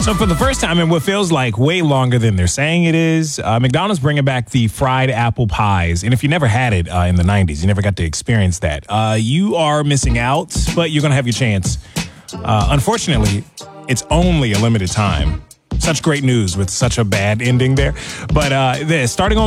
So for the first time in what feels like way longer than they're saying it is, McDonald's bringing back the fried apple pies. And if you never had it in the 90s, you never got to experience that, you are missing out, but you're going to have your chance. Unfortunately, it's only a limited time. Such great news with such a bad ending there. But starting on